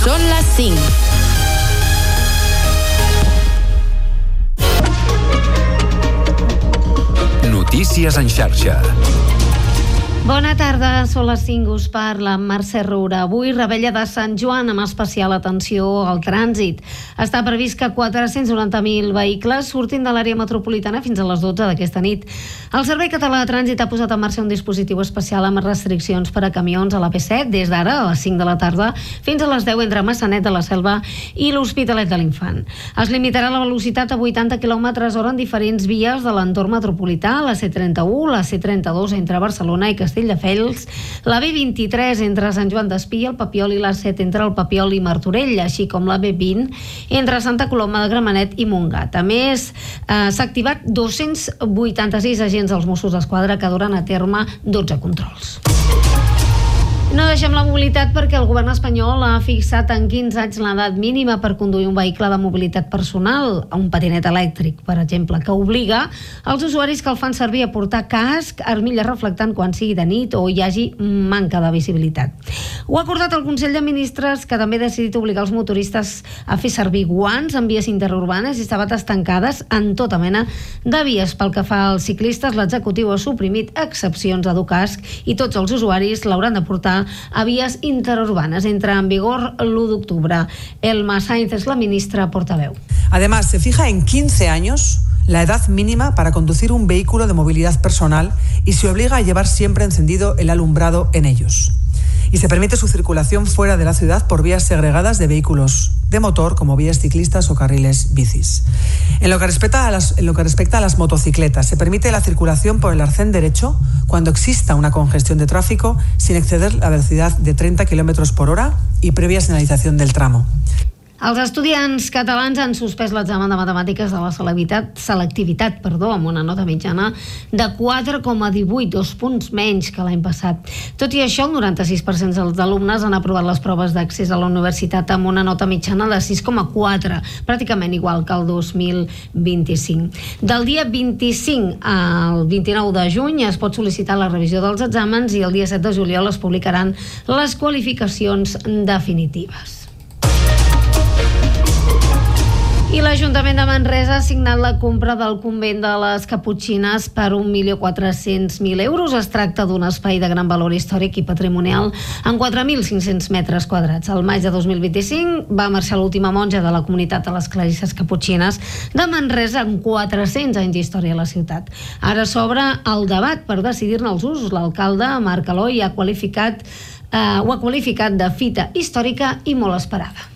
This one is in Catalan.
Són les 5. Notícies en xarxa. Bona tarda, són les 5, us parla Mercè Roura. Avui, Revetlla de Sant Joan, amb especial atenció al trànsit. Està previst que 490.000 vehicles surtin de l'àrea metropolitana fins a les 12 d'aquesta nit. El Servei Català de Trànsit ha posat en marxa un dispositiu especial amb restriccions per a camions a la P7 des d'ara, a les 5 de la tarda, fins a les 10 entre Massanet de la Selva i l'Hospitalet de l'Infant. Es limitarà la velocitat a 80 km/h en diferents vies de l'entorn metropolità, la C31, la C32 entre Barcelona i Castelldefels, la B23 entre Sant Joan d'Espí i el Papiol i la 7 entre el Papiol i Martorell, així com la B20 entre Santa Coloma de Gramenet i Montgat. A més, s'ha activat 286 agents dels Mossos d'Esquadra que duran a terme 12 controls. No deixem la mobilitat perquè el govern espanyol ha fixat en 15 anys l'edat mínima per conduir un vehicle de mobilitat personal, un patinet elèctric, per exemple, que obliga els usuaris que el fan servir a portar casc, armilla reflectant quan sigui de nit o hi hagi manca de visibilitat. Ho ha acordat el Consell de Ministres, que també ha decidit obligar els motoristes a fer servir guants en vies interurbanes i sabates tancades en tota mena de vies. Pel que fa als ciclistes, l'executiu ha suprimit excepcions a dur casc i tots els usuaris l'hauran de portar a vies interurbanas. Entra en vigor l'1 d'octubre. Elma Sainz es la ministra portaveu. Además, se fija en 15 años la edad mínima para conducir un vehículo de movilidad personal y se obliga a llevar siempre encendido el alumbrado en ellos. Y se permite su circulación fuera de la ciudad por vías segregadas de vehículos de motor, como vías ciclistas o carriles bicis. En lo que respecta a las motocicletas, se permite la circulación por el arcén derecho cuando exista una congestión de tráfico sin exceder la velocidad de 30 km/h y previa señalización del tramo. Els estudiants catalans han suspès l'examen de matemàtiques de la selectivitat, amb una nota mitjana de 4,18, 2 punts menys que l'any passat. Tot i això, el 96% dels alumnes han aprovat les proves d'accés a la universitat amb una nota mitjana de 6,4, pràcticament igual que el 2025. Del dia 25 al 29 de juny es pot sol·licitar la revisió dels exàmens i el dia 7 de juliol es publicaran les qualificacions definitives. I l'Ajuntament de Manresa ha signat la compra del convent de les Caputxines per 1.400.000 euros. Es tracta d'un espai de gran valor històric i patrimonial amb 4.500 metres quadrats. Al maig de 2025 va marxar l'última monja de la comunitat de les Clarisses Caputxines de Manresa amb 400 anys d'història a la ciutat. Ara s'obre el debat per decidir-ne els usos. L'alcalde, Marc Aloi, ho ha qualificat de fita històrica i molt esperada.